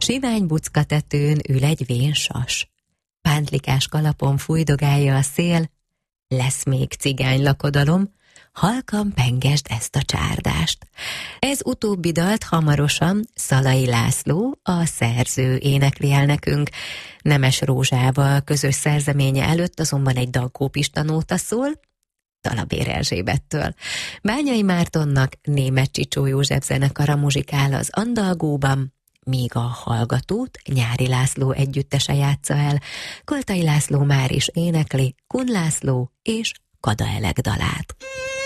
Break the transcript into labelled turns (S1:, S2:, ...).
S1: Sivány buckatetőn ül egy vén sas. Pántlikás kalapon fújdogálja a szél, lesz még cigány lakodalom, halkan pengesd ezt a csárdást. Ez utóbbi dalt hamarosan Szalai László, a szerző énekli el nekünk. Nemes Rózsával közös szerzeménye előtt azonban egy Dalkó-Pista nóta szól, Talabér Erzsébettől. Bányai Mártonnak Németh Csicsó József zenekara muzsikál az Andalgóban, míg a hallgatót Nyári László együttese játsza el, Koltai László már is énekli Kun László és Kada Elek dalát.